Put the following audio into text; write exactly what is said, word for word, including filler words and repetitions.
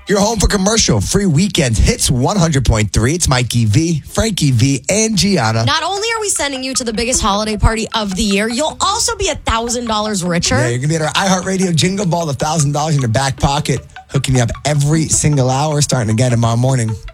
You're home for commercial free weekend hits one hundred point three. It's Mikey V, Frankie V, and Gianna. Not only are we sending you to the biggest holiday party of the year, you'll also be one thousand dollars richer. Yeah, you're going to get our iHeartRadio Jingle Ball, one thousand dollars in your back pocket, hooking you up every single hour starting again tomorrow morning.